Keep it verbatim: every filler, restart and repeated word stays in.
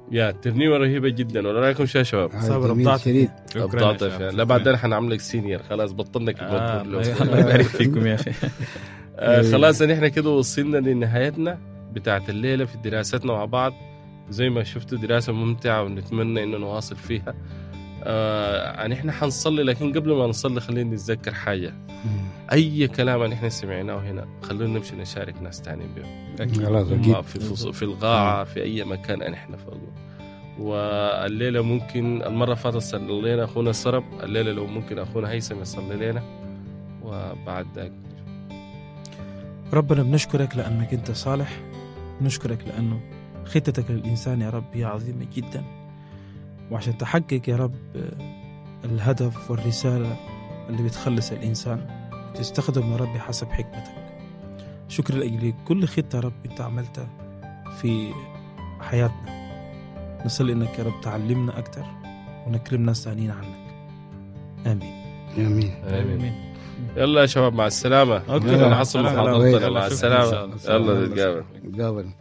يا ترنيمة رهيبة جدا. ولا رايكم شو يا شباب؟ صابر ابدعت شديد. ابدعت فيها. لا بعدين حنعملك سينيور خلاص بطلنا كده. آه الله يبارك فيكم يا اخي. آه خلاص نحن كده وصلنا لنهايتنا بتاعت الليلة في دراستنا مع بعض. زي ما شفتوا دراسة ممتعة ونتمنى إنه نواصل فيها. آه نحن حنصلي، لكن قبل ما نصلي خلينا نتذكر حاجة. أي كلام نحن سمعناه هنا خلونا نمشي نشارك ناس تاني بهم في, في, في القاعة في أي مكان نحن فوقه. والليلة ممكن المرة فاتت صلي لنا أخونا سرب، الليلة لو ممكن أخونا هيثم يصلي لنا وبعد ذلك. ربنا بنشكرك لأنك أنت صالح، نشكرك لأنه خطتك للإنسان يا رب هي عظيمة جدا، وعشان تحقق يا رب الهدف والرسالة اللي بتخلص الإنسان تستخدم يا رب حسب حكمتك. شكر لأجل كل خطة يا رب أنت عملتها في حياتنا. نصلي إنك يا رب تعلمنا أكتر ونكرم ناس ثانيين عنك. آمين آمين آمين. يلا يا شباب مع السلامة. نحصل مع السلامة. يلا نتقابل.